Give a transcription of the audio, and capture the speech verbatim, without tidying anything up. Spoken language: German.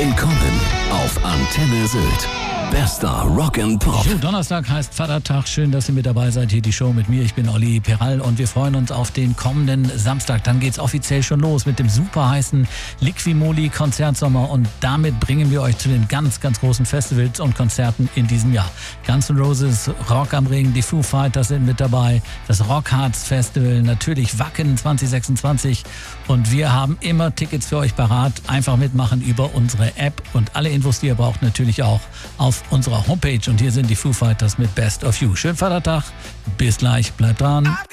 Willkommen auf Antenne Sylt. Bester Rock and Pop. So, Donnerstag heißt Vatertag. Schön, dass ihr mit dabei seid. Hier die Show mit mir. Ich bin Olli Peral und wir freuen uns auf den kommenden Samstag. Dann geht's offiziell schon los mit dem super heißen Liquimoli Konzertsommer und damit bringen wir euch zu den ganz, ganz großen Festivals und Konzerten in diesem Jahr. Guns N' Roses, Rock am Ring, die Foo Fighters sind mit dabei, das Rockharz Festival, natürlich Wacken zwanzig sechsundzwanzig und wir haben immer Tickets für euch parat. Einfach mitmachen über unsere App und alle Infos, die ihr braucht, natürlich auch auf unserer Homepage. Und hier sind die Foo Fighters mit Best of You. Schönen Vatertag, bis gleich, bleibt dran.